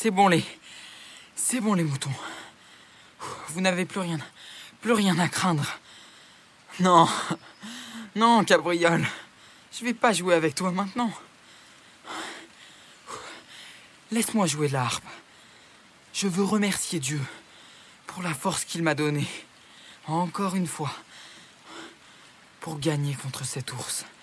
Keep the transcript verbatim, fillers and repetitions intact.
C'est bon les... C'est bon les moutons. Vous n'avez plus rien... Plus rien à craindre. Non. Non, Cabriole. Je vais pas jouer avec toi maintenant. Laisse-moi jouer de la harpe. Je veux remercier Dieu pour la force qu'il m'a donnée. Encore une fois. Pour gagner contre cet ours.